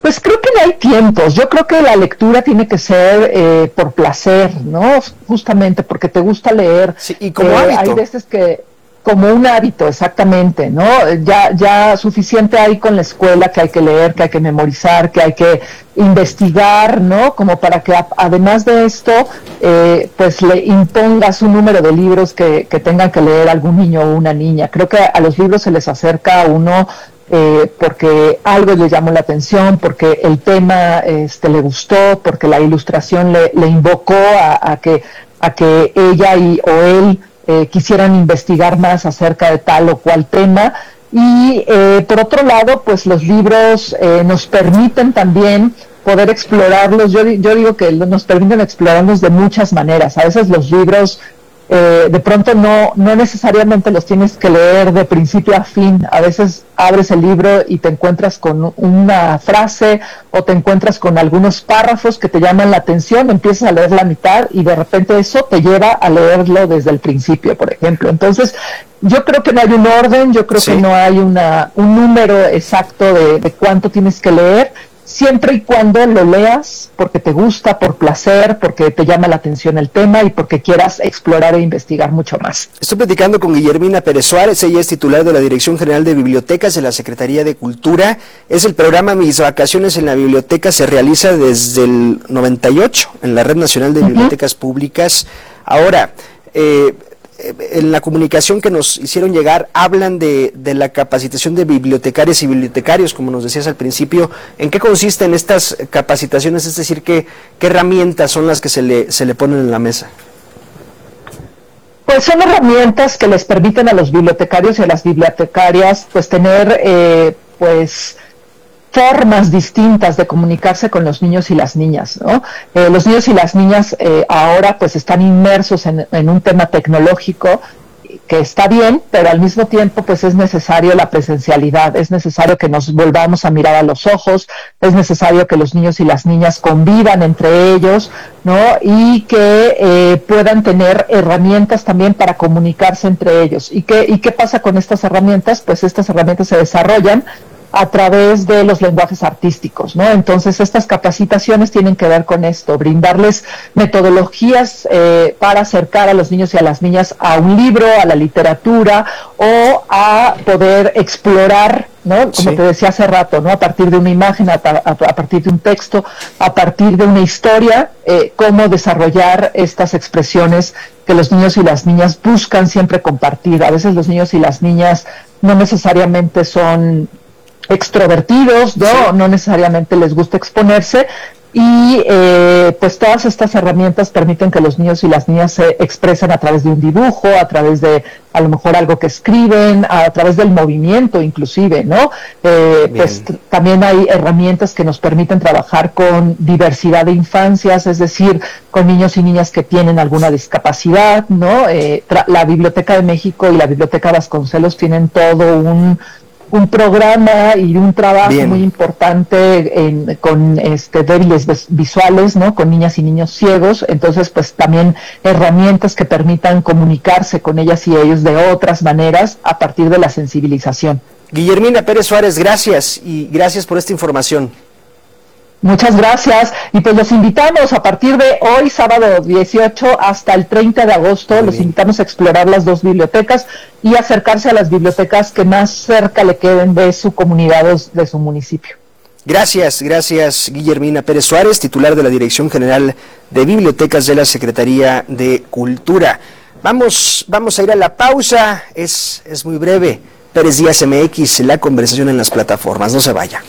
Pues creo que no hay tiempos. Yo creo que la lectura tiene que ser por placer, ¿no? Justamente porque te gusta leer. Sí, y como hábito. Hay veces que como un hábito, exactamente, ¿no? Ya suficiente hay con la escuela que hay que leer, que hay que memorizar, que hay que investigar, ¿no? Como para que además de esto, pues le impongas un número de libros que tengan que leer algún niño o una niña. Creo que a los libros se les acerca a uno porque algo le llamó la atención, porque el tema le gustó, porque la ilustración le invocó a que ella o él quisieran investigar más acerca de tal o cual tema. Y por otro lado, pues los libros nos permiten también poder explorarlos. Yo digo que nos permiten explorarlos de muchas maneras. A veces los libros de pronto no necesariamente los tienes que leer de principio a fin. A veces abres el libro y te encuentras con una frase o te encuentras con algunos párrafos que te llaman la atención, empiezas a leer la mitad y de repente eso te lleva a leerlo desde el principio, por ejemplo. Entonces, yo creo que no hay un orden, yo creo que no hay un número exacto de cuánto tienes que leer, siempre y cuando lo leas porque te gusta, por placer, porque te llama la atención el tema y porque quieras explorar e investigar mucho más. Estoy platicando con Guillermina Pérez Suárez, ella es titular de la Dirección General de Bibliotecas de la Secretaría de Cultura. Es el programa Mis Vacaciones en la Biblioteca, se realiza desde el 98 en la Red Nacional de Bibliotecas Públicas. Ahora, en la comunicación que nos hicieron llegar, hablan de la capacitación de bibliotecarias y bibliotecarios, como nos decías al principio. ¿En qué consisten estas capacitaciones? Es decir, ¿qué herramientas son las que se le ponen en la mesa? Pues son herramientas que les permiten a los bibliotecarios y a las bibliotecarias pues tener formas distintas de comunicarse con los niños y las niñas, ¿no? Los niños y las niñas ahora pues están inmersos en un tema tecnológico que está bien, pero al mismo tiempo pues es necesario la presencialidad, es necesario que nos volvamos a mirar a los ojos, es necesario que los niños y las niñas convivan entre ellos, ¿no? Y que puedan tener herramientas también para comunicarse entre ellos. ¿Y qué pasa con estas herramientas? Pues estas herramientas se desarrollan a través de los lenguajes artísticos, ¿no? Entonces estas capacitaciones tienen que ver con esto, brindarles metodologías para acercar a los niños y a las niñas a un libro, a la literatura o a poder explorar, ¿no? Como te decía hace rato, ¿no? A partir de una imagen, a partir de un texto, a partir de una historia, cómo desarrollar estas expresiones que los niños y las niñas buscan siempre compartir. A veces los niños y las niñas no necesariamente son extrovertidos, no necesariamente les gusta exponerse y pues todas estas herramientas permiten que los niños y las niñas se expresen a través de un dibujo, a través de a lo mejor algo que escriben, a través del movimiento inclusive, ¿no? Pues también hay herramientas que nos permiten trabajar con diversidad de infancias, es decir, con niños y niñas que tienen alguna discapacidad, ¿no? La Biblioteca de México y la Biblioteca Vasconcelos tienen todo un programa y un trabajo muy importante con débiles visuales, ¿no? Con niñas y niños ciegos. Entonces, pues también herramientas que permitan comunicarse con ellas y ellos de otras maneras a partir de la sensibilización. Guillermina Pérez Suárez, gracias y gracias por esta información. Muchas gracias, y pues los invitamos a partir de hoy, sábado 18, hasta el 30 de agosto, los invitamos a explorar las dos bibliotecas y acercarse a las bibliotecas que más cerca le queden de su comunidad o de su municipio. Gracias Guillermina Pérez Suárez, titular de la Dirección General de Bibliotecas de la Secretaría de Cultura. Vamos a ir a la pausa, es muy breve. Pérez Díaz MX, la conversación en las plataformas, no se vaya.